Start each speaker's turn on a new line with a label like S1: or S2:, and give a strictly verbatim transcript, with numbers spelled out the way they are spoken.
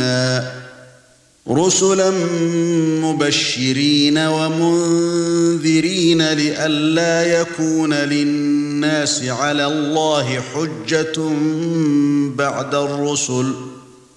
S1: حكيما رسلا مبشرين ومنذرين لئلا يكون للناس على الله حجة بعد الرسل